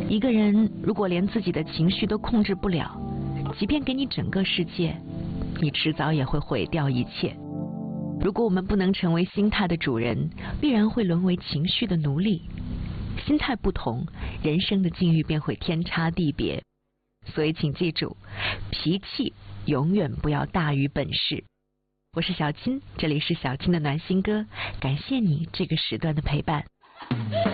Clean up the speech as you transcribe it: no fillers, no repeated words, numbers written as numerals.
一个人如果连自己的情绪都控制不了，即便给你整个世界，你迟早也会毁掉一切。如果我们不能成为心态的主人，必然会沦为情绪的奴隶。心态不同，人生的境遇便会天差地别。所以请记住，脾气永远不要大于本事。我是小青，这里是小青的暖心歌，感谢你这个时段的陪伴。